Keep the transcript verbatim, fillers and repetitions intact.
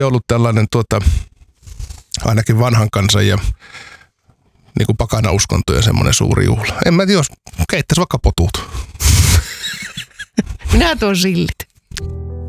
ollut tällainen tuota, ainakin vanhan kansan ja niin kuin pakana uskontojen semmoinen suuri juhla. En mä tiedä, jos keittäisi vaikka potut. Minä tuon sillit.